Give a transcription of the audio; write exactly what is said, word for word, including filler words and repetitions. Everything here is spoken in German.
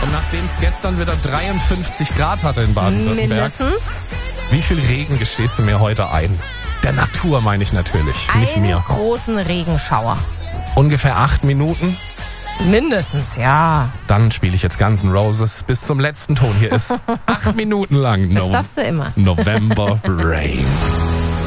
Und nachdem es gestern wieder dreiundfünfzig Grad hatte in Baden-Württemberg, Mindestens. wie viel Regen gestehst du mir heute ein? Der Natur meine ich natürlich, nicht Einen mir. großen Regenschauer. Ungefähr acht Minuten. Mindestens, ja. Dann spiele ich jetzt Guns N' Roses bis zum letzten Ton. Hier ist acht Minuten lang Das No- darfst du immer. November Rain.